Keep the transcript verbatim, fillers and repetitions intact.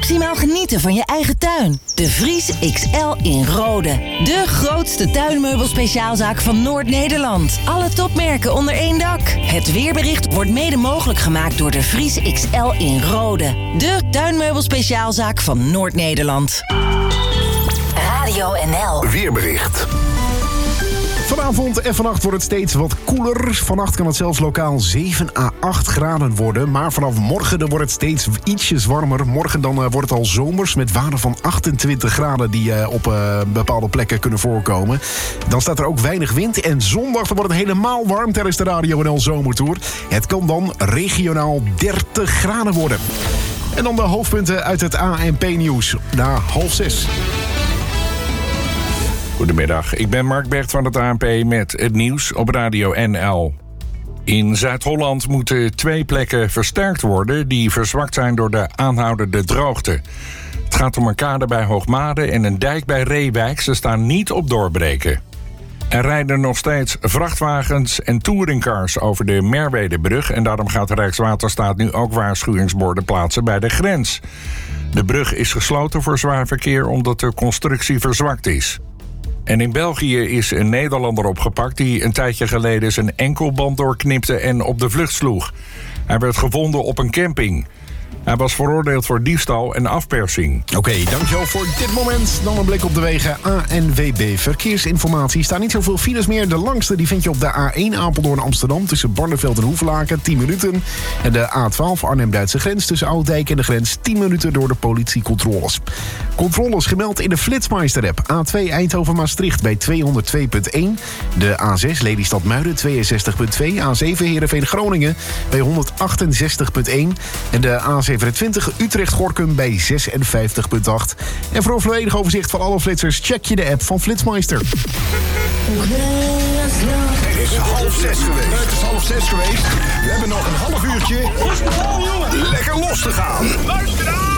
maximaal genieten van je eigen tuin. De Vries X L in Rode. De grootste tuinmeubelspeciaalzaak van Noord-Nederland. Alle topmerken onder één dak. Het weerbericht wordt mede mogelijk gemaakt door de Vries X L in Rode. De tuinmeubelspeciaalzaak van Noord-Nederland. Radio N L. Weerbericht. Vanavond en vannacht wordt het steeds wat koeler. Vannacht kan het zelfs lokaal zeven à acht graden worden. Maar vanaf morgen dan wordt het steeds ietsjes warmer. Morgen dan uh, wordt het al zomers met waarden van achtentwintig graden... die uh, op uh, bepaalde plekken kunnen voorkomen. Dan staat er ook weinig wind. En zondag dan wordt het helemaal warm tijdens de Radio N L Zomertour. Het kan dan regionaal dertig graden worden. En dan de hoofdpunten uit het A N P-nieuws. Na half zes. Goedemiddag, ik ben Mark Bert van het A N P met het nieuws op Radio N L. In Zuid-Holland moeten twee plekken versterkt worden die verzwakt zijn door de aanhoudende droogte. Het gaat om een kade bij Hoogmade en een dijk bij Reewijk. Ze staan niet op doorbreken. Er rijden nog steeds vrachtwagens en touringcars over de Merwedebrug en daarom gaat de Rijkswaterstaat nu ook waarschuwingsborden plaatsen bij de grens. De brug is gesloten voor zwaar verkeer omdat de constructie verzwakt is. En in België is een Nederlander opgepakt die een tijdje geleden zijn enkelband doorknipte en op de vlucht sloeg. Hij werd gevonden op een camping. Hij was veroordeeld voor diefstal en afpersing. Oké, okay, dankjewel voor dit moment. Dan een blik op de wegen. A N W B Verkeersinformatie. Er staan niet zoveel files meer. De langste die vind je op de A één Apeldoorn-Amsterdam... tussen Barneveld en Hoevelaken, tien minuten. En de A twaalf Arnhem-Duitse grens tussen Ouddijk en de grens... tien minuten door de politiecontroles. Controles gemeld in de Flitsmeister-app. A twee Eindhoven-Maastricht bij tweehonderd twee komma één. De A zes Lelystad-Muiden tweeënzestig komma twee. A zeven Heerenveen-Groningen bij honderdachtenzestig komma één. En de A zevenentwintig Utrecht-Gorkum bij zesenvijftig komma acht. En voor een volledig overzicht van alle flitsers... check je de app van Flitsmeister. Het is half zes geweest. Het is half zes geweest. We hebben nog een half uurtje lekker los te gaan. Luister aan!